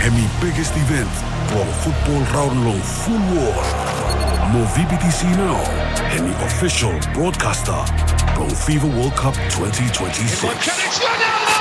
Hemi biggest event, Pro Football Round Long Full War. Mo VBTC now, Hemi official broadcaster, Pro FIFA World Cup 2026.